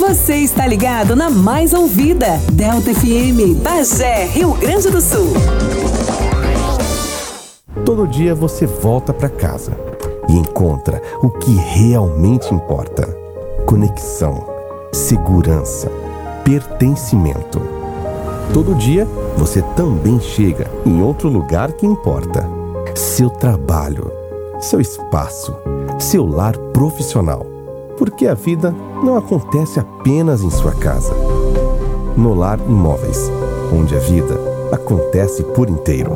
Você está ligado na mais ouvida, Delta FM, Bagé, Rio Grande do Sul. Todo dia você volta para casa e encontra o que realmente importa: conexão, segurança, pertencimento. Todo dia você também chega em outro lugar que importa: seu trabalho, seu espaço, seu lar profissional. Porque a vida não acontece apenas em sua casa. No Lar Imóveis, onde a vida acontece por inteiro.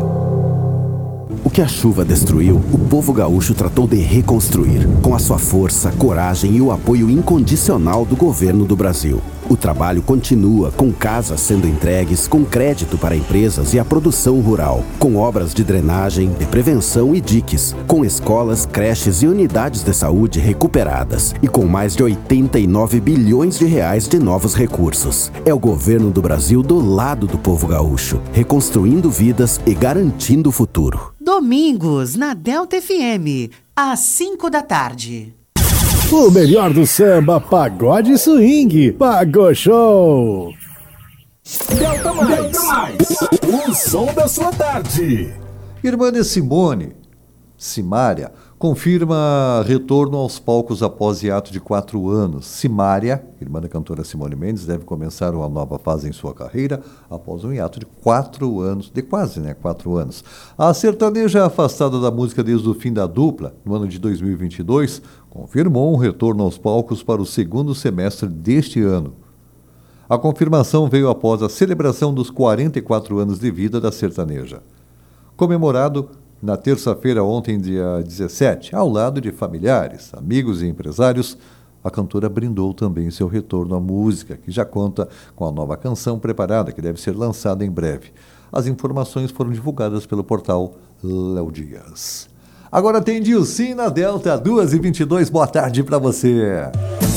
O que a chuva destruiu, o povo gaúcho tratou de reconstruir, com a sua força, coragem e o apoio incondicional do governo do Brasil. O trabalho continua, com casas sendo entregues, com crédito para empresas e a produção rural, com obras de drenagem, de prevenção e diques, com escolas, creches e unidades de saúde recuperadas e com mais de 89 bilhões de reais de novos recursos. É o governo do Brasil do lado do povo gaúcho, reconstruindo vidas e garantindo o futuro. Domingos, na Delta FM, às 5 da tarde. O melhor do samba, pagode e swing. Pagou Show. Delta Mais. O som da sua tarde. Irmã de Simone, Simária, confirma retorno aos palcos após hiato de 4 anos. Simária, irmã da cantora Simone Mendes, deve começar uma nova fase em sua carreira após um hiato de 4 anos, de quase 4 anos. A sertaneja afastada da música desde o fim da dupla, no ano de 2022, confirmou um retorno aos palcos para o segundo semestre deste ano. A confirmação veio após a celebração dos 44 anos de vida da sertaneja. Comemorado na terça-feira, ontem, dia 17, ao lado de familiares, amigos e empresários, a cantora brindou também seu retorno à música, que já conta com a nova canção preparada, que deve ser lançada em breve. As informações foram divulgadas pelo portal Léo Dias. Agora tem Dilcim na Delta, 2h22, boa tarde para você.